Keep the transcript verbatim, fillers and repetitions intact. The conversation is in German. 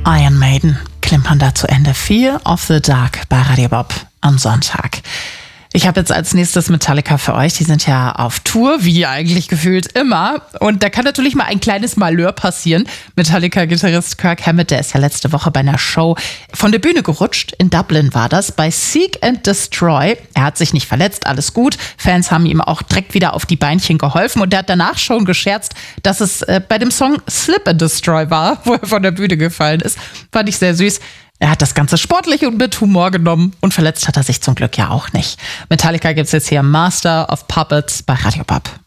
Iron Maiden klimpern da zu Ende. Fear of the Dark bei Radio Bob am Sonntag. Ich habe jetzt als nächstes Metallica für euch. Die sind ja auf Tour, wie eigentlich gefühlt immer. Und da kann natürlich mal ein kleines Malheur passieren. Metallica-Gitarrist Kirk Hammett, der ist ja letzte Woche bei einer Show von der Bühne gerutscht. In Dublin war das, bei Seek and Destroy. Er hat sich nicht verletzt, alles gut. Fans haben ihm auch direkt wieder auf die Beinchen geholfen. Und er hat danach schon gescherzt, dass es äh, bei dem Song Slip and Destroy war, wo er von der Bühne gefallen ist. Fand ich sehr süß. Er hat das Ganze sportlich und mit Humor genommen und verletzt hat er sich zum Glück ja auch nicht. Metallica gibt's jetzt hier Master of Puppets bei Radio Bob.